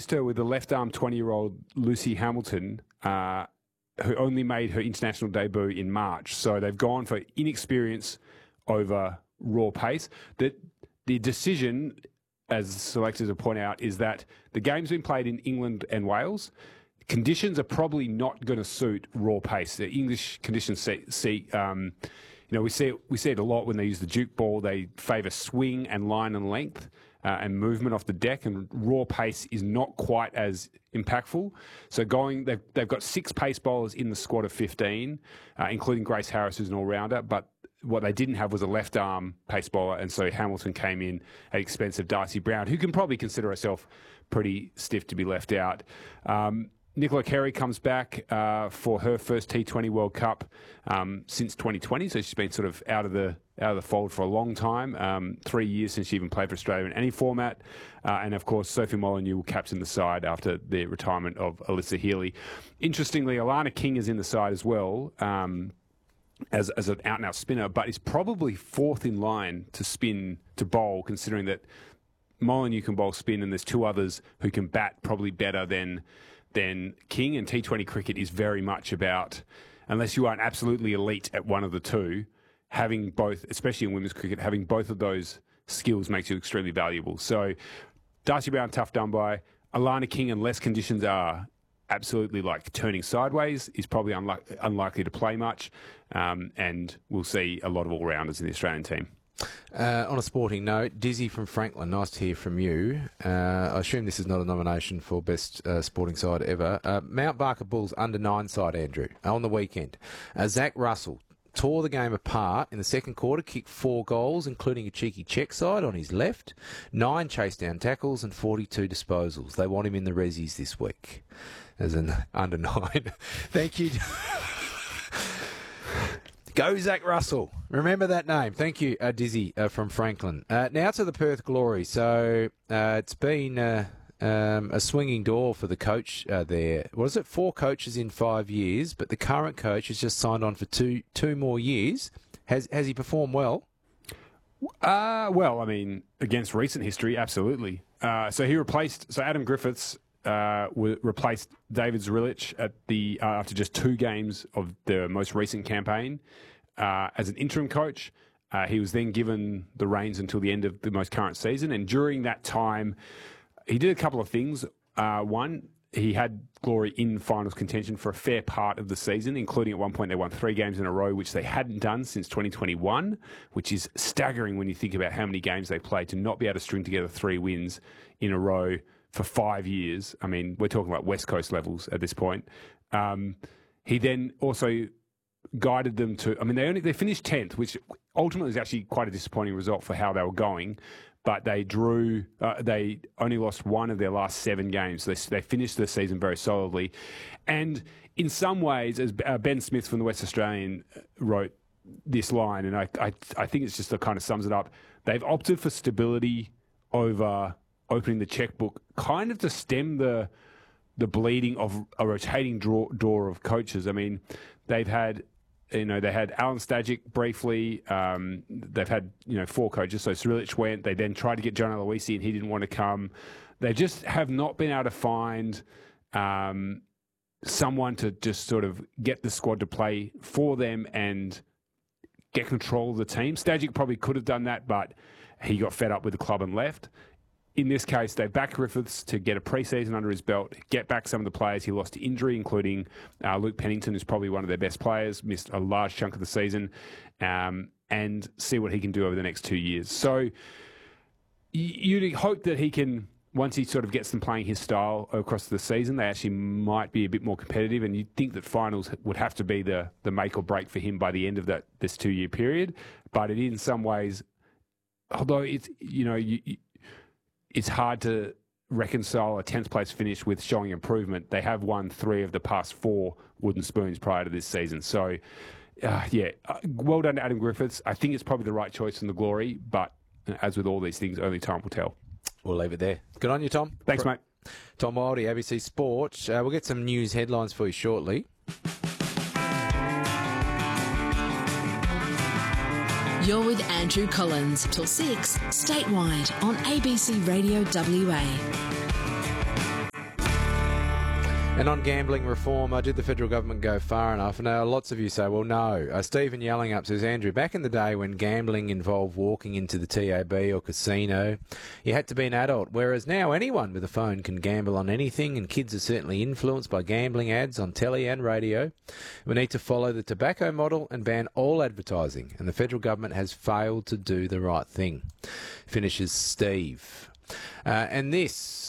her with the left-arm 20-year-old Lucy Hamilton, who only made her international debut in March. So they've gone for inexperience over raw pace. The decision, as selectors have pointed out, is that the game's been played in England and Wales. Conditions are probably not going to suit raw pace. The English conditions we see it a lot when they use the Duke ball. They favour swing and line and length and movement off the deck, and raw pace is not quite as impactful. So they've got 6 pace bowlers in the squad of 15, including Grace Harris, who's an all-rounder, but what they didn't have was a left-arm pace bowler, and so Hamilton came in at the expense of Darcy Brown, who can probably consider herself pretty stiff to be left out. Nicola Carey comes back for her first T20 World Cup since 2020, so she's been sort of out of the fold for a long time. 3 years since she even played for Australia in any format, and of course Sophie Molyneux will captain the side after the retirement of Alyssa Healy. Interestingly, Alana King is in the side as well. As an out-and-out spinner, but is probably fourth in line to bowl, considering that Molyneux can bowl spin and there's 2 others who can bat probably better than King. And T20 cricket is very much about, unless you are an absolutely elite at one of the 2, having both, especially in women's cricket, having both of those skills makes you extremely valuable. So Darcy Brown, tough done by. Alana King, unless conditions are absolutely like turning sideways, is probably unlikely to play much, and we'll see a lot of all-rounders in the Australian team. On a sporting note, Dizzy from Franklin, nice to hear from you. I assume this is not a nomination for best sporting side ever. Mount Barker Bulls under-9 side, Andrew, on the weekend. Zach Russell tore the game apart in the second quarter, kicked 4 goals, including a cheeky check side on his left, 9 chase down tackles and 42 disposals. They want him in the resis this week as an under-9. Thank you. Go Zach Russell. Remember that name. Thank you, Dizzy from Franklin. Now to the Perth Glory. So it's been a swinging door for the coach there. Was it 4 coaches in 5 years? But the current coach has just signed on for two more years. Has he performed well? Well, I mean, against recent history, absolutely. So Adam Griffiths replaced David Zrilich after just 2 games of the most recent campaign as an interim coach. He was then given the reins until the end of the most current season, and during that time, he did a couple of things. One, he had Glory in finals contention for a fair part of the season, including at one point they won 3 games in a row, which they hadn't done since 2021, which is staggering when you think about how many games they played to not be able to string together 3 wins in a row for 5 years. I mean, we're talking about West Coast levels at this point. He then also guided them to, I mean, they finished 10th, which ultimately is actually quite a disappointing result for how they were going. But they they only lost 1 of their last 7 games. They finished the season very solidly. And in some ways, as Ben Smith from the West Australian wrote this line, and I think it's just that kind of sums it up, they've opted for stability over opening the checkbook, kind of to stem the bleeding of a rotating door of coaches. I mean, they had Alan Stajic briefly. They've had 4 coaches. So Zrilich went. They then tried to get John Aloisi, and he didn't want to come. They just have not been able to find someone to just sort of get the squad to play for them and get control of the team. Stajic probably could have done that, but he got fed up with the club and left. In this case, they backed Griffiths to get a pre-season under his belt, get back some of the players he lost to injury, including Luke Pennington, who's probably one of their best players, missed a large chunk of the season, and see what he can do over the next 2 years. So you'd hope that he can, once he sort of gets them playing his style across the season, they actually might be a bit more competitive, and you'd think that finals would have to be the make or break for him by the end of this 2-year period. But it, in some ways, although it's, it's hard to reconcile a 10th place finish with showing improvement. They have won 3 of the past 4 wooden spoons prior to this season. So, well done to Adam Griffiths. I think it's probably the right choice in the Glory, but as with all these things, only time will tell. We'll leave it there. Good on you, Tom. Thanks, mate. Tom Wildey, ABC Sport. We'll get some news headlines for you shortly. You're with Andrew Collins till 6 statewide on ABC Radio WA. And on gambling reform, did the federal government go far enough? Now, lots of you say, well, no. Stephen Yellingup says, Andrew, back in the day when gambling involved walking into the TAB or casino, you had to be an adult, whereas now anyone with a phone can gamble on anything, and kids are certainly influenced by gambling ads on telly and radio. We need to follow the tobacco model and ban all advertising, and the federal government has failed to do the right thing. Finishes Steve. And this...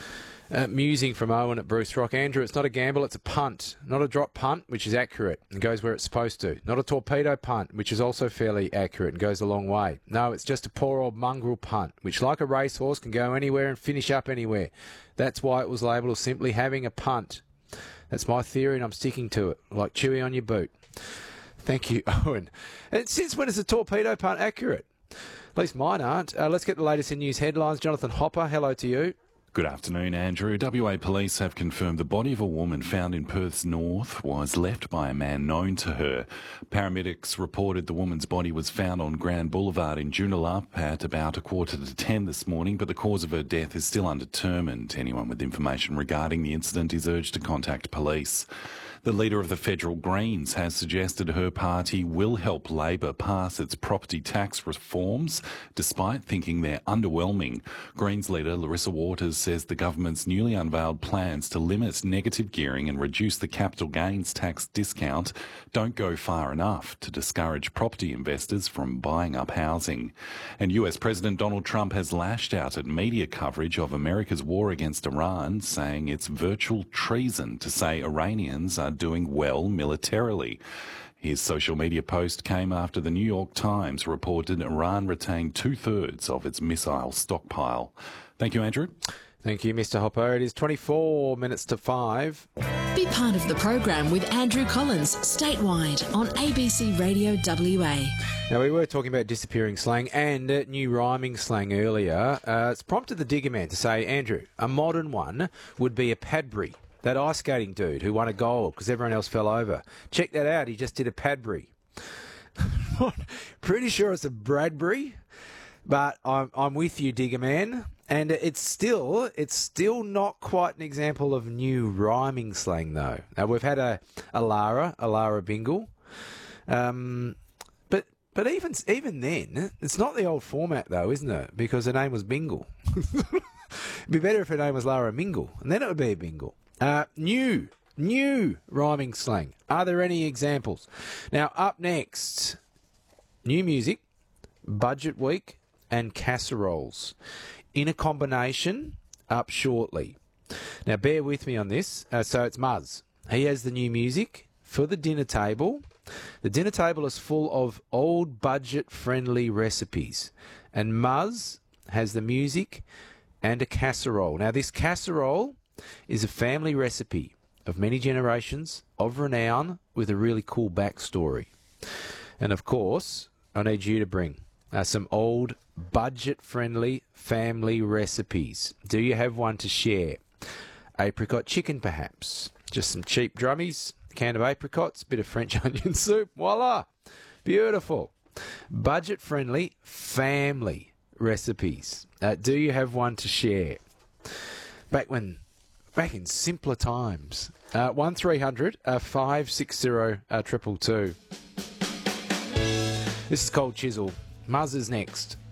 musing from Owen at Bruce Rock. Andrew, it's not a gamble, it's a punt. Not a drop punt, which is accurate and goes where it's supposed to. Not a torpedo punt, which is also fairly accurate and goes a long way. No, it's just a poor old mongrel punt, which like a racehorse can go anywhere and finish up anywhere. That's why it was labelled as simply having a punt. That's my theory and I'm sticking to it, like Chewy on your boot. Thank you, Owen. And since when is a torpedo punt accurate? At least mine aren't. Let's get the latest in news headlines. Jonathan Hopper, hello to you. Good afternoon, Andrew. WA police have confirmed the body of a woman found in Perth's north was left by a man known to her. Paramedics reported the woman's body was found on Grand Boulevard in Joondalup at about 9:45 this morning, but the cause of her death is still undetermined. Anyone with information regarding the incident is urged to contact police. The leader of the Federal Greens has suggested her party will help Labor pass its property tax reforms, despite thinking they're underwhelming. Greens leader Larissa Waters says the government's newly unveiled plans to limit negative gearing and reduce the capital gains tax discount don't go far enough to discourage property investors from buying up housing. And US President Donald Trump has lashed out at media coverage of America's war against Iran, saying it's virtual treason to say Iranians are doing well militarily. His social media post came after the New York Times reported Iran retained 2/3 of its missile stockpile. Thank you, Andrew. Thank you, Mr. Hopper. It is 24 minutes to 5. Be part of the program with Andrew Collins, statewide on ABC Radio WA. Now, we were talking about disappearing slang and new rhyming slang earlier. It's prompted the Digger Man to say, Andrew, a modern one would be a Padbury. That ice skating dude who won a gold because everyone else fell over. Check that out. He just did a Padbury. Pretty sure it's a Bradbury, but I'm with you, Digger Man. And it's still not quite an example of new rhyming slang, though. Now, we've had a Lara Bingle. But even then, it's not the old format, though, isn't it? Because her name was Bingle. It'd be better if her name was Lara Mingle, and then it would be a Bingle. New rhyming slang. Are there any examples? Now, up next, new music, budget week, and casseroles. In a combination, up shortly. Now, bear with me on this. So it's Muzz. He has the new music for the dinner table. The dinner table is full of old budget-friendly recipes. And Muzz has the music and a casserole. Now, this casserole is a family recipe of many generations, of renown, with a really cool backstory. And, of course, I need you to bring some old budget-friendly family recipes. Do you have one to share? Apricot chicken, perhaps. Just some cheap drummies, a can of apricots, bit of French onion soup. Voila! Beautiful. Budget-friendly family recipes. Do you have one to share? Back in simpler times. 1300 560 222. This is Cold Chisel. Muzz is next.